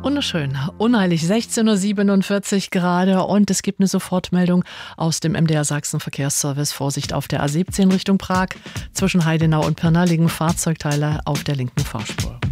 Wunderschön, unheilig, 16:47 Uhr gerade und es gibt eine Sofortmeldung aus dem MDR Sachsen Verkehrsservice. Vorsicht auf der A17 Richtung Prag. Zwischen Heidenau und Pirna liegen Fahrzeugteile auf der linken Fahrspur.